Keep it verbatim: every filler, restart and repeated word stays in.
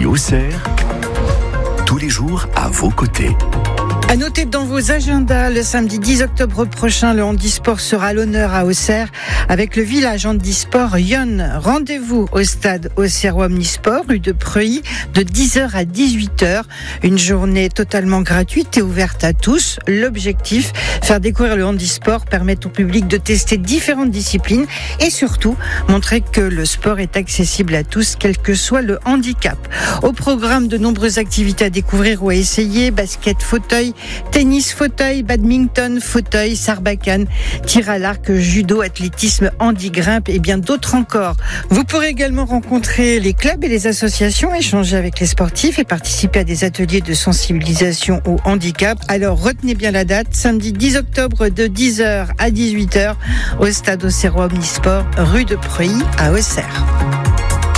ici Auxerre, tous les jours à vos côtés. À noter dans vos agendas, le samedi dix octobre prochain, le handisport sera à l'honneur à Auxerre avec le village handisport Yonne. Rendez-vous au stade Auxerrois Omnisport, rue de Preuilly, de dix heures à dix-huit heures. Une journée totalement gratuite et ouverte à tous. L'objectif, faire découvrir le handisport, permettre au public de tester différentes disciplines et surtout montrer que le sport est accessible à tous, quel que soit le handicap. Au programme, de nombreuses activités à découvrir ou à essayer: basket, fauteuil, tennis, fauteuil, badminton, fauteuil, sarbacane, tir à l'arc, judo, athlétisme, handi-grimpe et bien d'autres encore. Vous pourrez également rencontrer les clubs et les associations, échanger avec les sportifs et participer à des ateliers de sensibilisation au handicap. Alors retenez bien la date, samedi dix octobre de dix heures à dix-huit heures au stade Auxerrois Omnisport, rue de Preuilly à Auxerre.